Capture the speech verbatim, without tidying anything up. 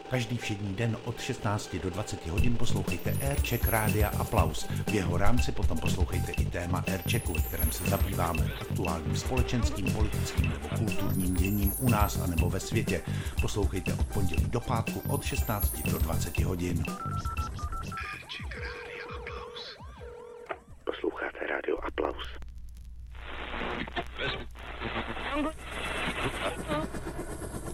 Každý všední den od šestnácti do dvaceti hodin poslouchejte Aircheck Rádia Aplaus. V jeho rámci potom poslouchejte i téma Airchecku, ve kterém se zabýváme aktuálním společenským, politickým nebo kulturním děním u nás anebo ve světě. Poslouchejte od pondělí do pátku od šestnácti do dvaceti hodin.